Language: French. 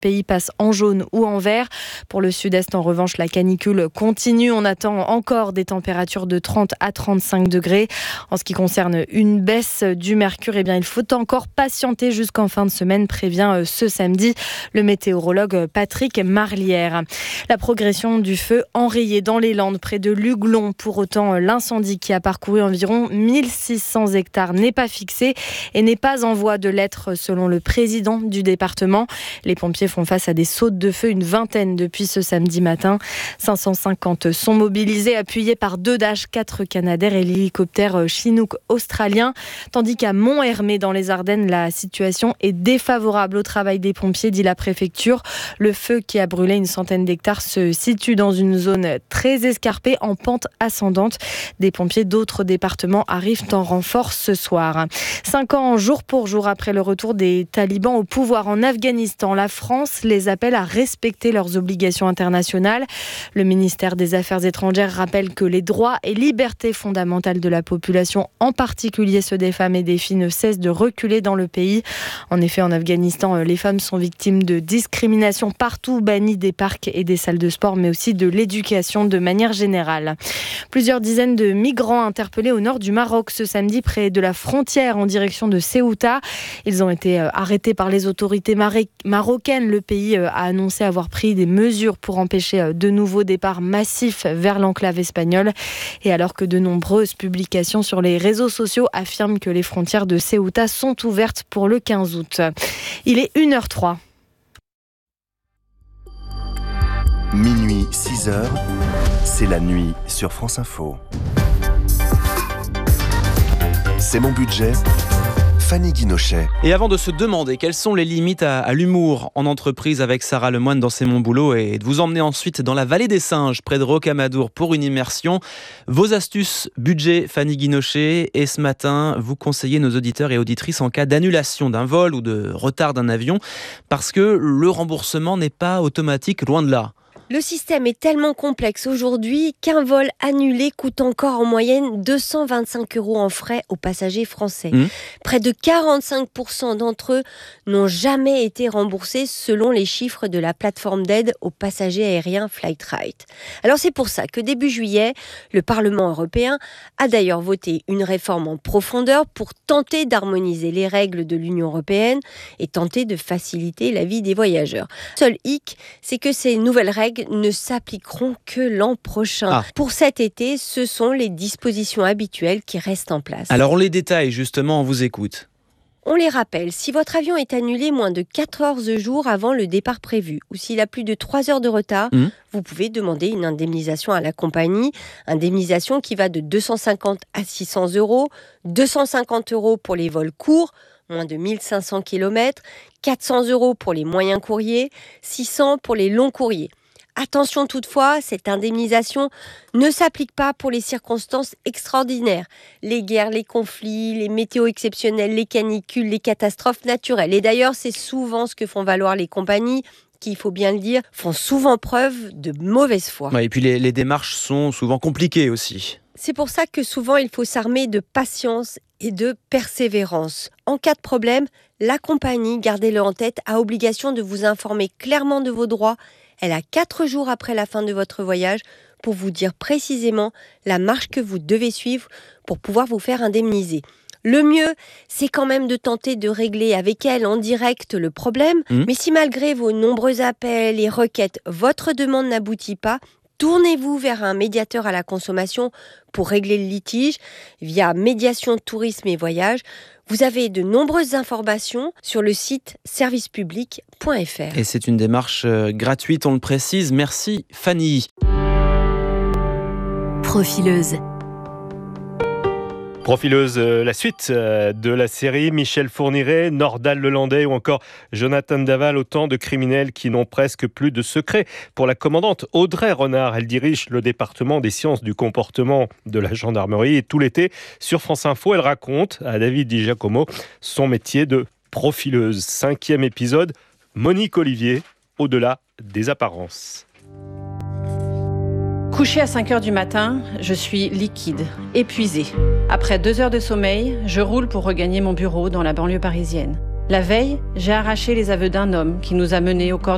pays passe en jaune ou en vert. Pour le sud-est, en revanche, la canicule continue. On attend encore des températures de 30 à 35 degrés. En ce qui concerne une baisse du mercure, il faut encore patienter jusqu'en fin de semaine, prévient ce samedi le météorologue Patrick Marlière. La progression du feu enrayée dans les Landes, près de Luglon. Pour autant, l'incendie qui a parcouru environ 1600 hectares n'est pas fixé et n'est pas en voie de l'être, selon le président du département. Les pompiers font face à des sautes de feu, une vingtaine depuis ce samedi matin. 550 sont mobilisés, appuyés par 2 Dash, 4 Canadair et l'hélicoptère Chinook australien. Tandis qu'à Mont-Hermé, dans les Ardennes, la situation est défavorable au travail des pompiers, dit la préfecture. Le feu qui a brûlé une centaine d'hectares se situe dans une zone très escarpée, en pente ascendante. Des pompiers d'autres départements arrivent en renfort ce soir. 5 ans, jour pour jour, après le retour des talibans au pouvoir en Afghanistan, la France les appelle à respecter leurs obligations internationales. Le ministère des Affaires étrangères rappelle que les droits et libertés fondamentales de la population, en particulier ceux des femmes et des filles, ne cessent de reculer dans le pays. En effet, en Afghanistan, les femmes sont victimes de discrimination partout, bannies des parcs et des salles de sport, mais aussi de l'éducation de manière générale. Plusieurs dizaines de migrants interpellés au nord du Maroc ce samedi, près de la frontière en direction de Ceuta. Ils ont été arrêtés par les autorités marocaines. Le pays a annoncé avoir pris des mesures pour empêcher de nouveaux départs massifs vers l'enclave espagnole. Et alors que de nombreuses publications sur les réseaux sociaux affirment que les frontières de Ceuta sont ouvertes pour le 15 août. Il est 1h03. Minuit 6h, c'est la nuit sur France Info. C'est mon budget. Fanny Guinochet. Et avant de se demander quelles sont les limites à l'humour en entreprise avec Sarah Lemoine dans C'est mon boulot et de vous emmener ensuite dans la vallée des singes près de Rocamadour pour une immersion, vos astuces budget Fanny Guinochet. Et ce matin, vous conseillez nos auditeurs et auditrices en cas d'annulation d'un vol ou de retard d'un avion parce que le remboursement n'est pas automatique, loin de là. Le système est tellement complexe aujourd'hui qu'un vol annulé coûte encore en moyenne 225 € en frais aux passagers français. Près de 45% d'entre eux n'ont jamais été remboursés selon les chiffres de la plateforme d'aide aux passagers aériens Flightright. Alors c'est pour ça que début juillet, le Parlement européen a d'ailleurs voté une réforme en profondeur pour tenter d'harmoniser les règles de l'Union européenne et tenter de faciliter la vie des voyageurs. Seul hic, c'est que ces nouvelles règles ne s'appliqueront que l'an prochain. Pour cet été, ce sont les dispositions habituelles qui restent en place. Alors on les détaille justement, on vous écoute. On les rappelle, si votre avion est annulé moins de 14 jours avant le départ prévu ou s'il a plus de 3 heures de retard, vous pouvez demander une indemnisation à la compagnie. Indemnisation qui va de 250 à 600 €, 250 € pour les vols courts, moins de 1500 km, 400 € pour les moyens courriers, 600 € pour les longs courriers. Attention toutefois, cette indemnisation ne s'applique pas pour les circonstances extraordinaires. Les guerres, les conflits, les météos exceptionnels, les canicules, les catastrophes naturelles. Et d'ailleurs, c'est souvent ce que font valoir les compagnies qui, il faut bien le dire, font souvent preuve de mauvaise foi. Ouais, et puis les démarches sont souvent compliquées aussi. C'est pour ça que souvent il faut s'armer de patience et de persévérance. En cas de problème, la compagnie, gardez-le en tête, a obligation de vous informer clairement de vos droits. Elle a 4 jours après la fin de votre voyage pour vous dire précisément la marche que vous devez suivre pour pouvoir vous faire indemniser. Le mieux, c'est quand même de tenter de régler avec elle en direct le problème. Mais si malgré vos nombreux appels et requêtes, votre demande n'aboutit pas, tournez-vous vers un médiateur à la consommation pour régler le litige via Médiation Tourisme et Voyage. Vous avez de nombreuses informations sur le site servicepublic.fr. Et c'est une démarche gratuite, on le précise. Merci Fanny. Profileuse. Profileuse, la suite de la série, Michel Fourniret, Nordal Lelandais ou encore Jonathan Daval, autant de criminels qui n'ont presque plus de secret. Pour la commandante Audrey Renard, elle dirige le département des sciences du comportement de la gendarmerie et tout l'été, sur France Info, elle raconte à David Di Giacomo son métier de profileuse. 5e épisode, Monique Olivier, au-delà des apparences. Couchée à 5h du matin, je suis liquide, épuisée. Après 2 heures de sommeil, je roule pour regagner mon bureau dans la banlieue parisienne. La veille, j'ai arraché les aveux d'un homme qui nous a menés au corps